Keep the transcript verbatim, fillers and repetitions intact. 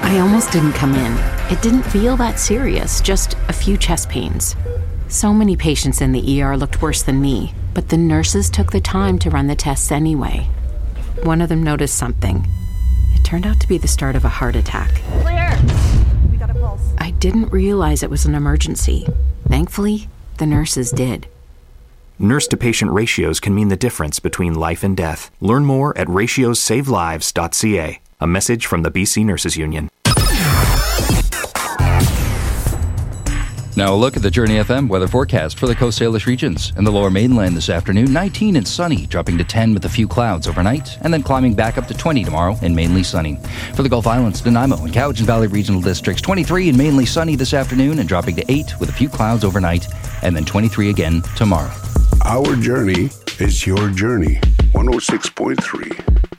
I almost didn't come in. It didn't feel that serious, just a few chest pains. So many patients in the E R looked worse than me, but the nurses took the time to run the tests anyway. One of them noticed something. It turned out to be the start of a heart attack. Clear! We got a pulse. I didn't realize it was an emergency. Thankfully, the nurses did. Nurse-to-patient ratios can mean the difference between life and death. Learn more at ratios save lives dot c a. A message from the B C Nurses Union. Now a look at the Journey F M weather forecast for the Coast Salish regions. In the Lower Mainland this afternoon, nineteen and sunny, dropping to ten with a few clouds overnight, and then climbing back up to twenty tomorrow and mainly sunny. For the Gulf Islands, Nanaimo and Cowichan Valley regional districts, twenty-three and mainly sunny this afternoon and dropping to eight with a few clouds overnight, and then twenty-three again tomorrow. Our journey is your journey. one oh six point three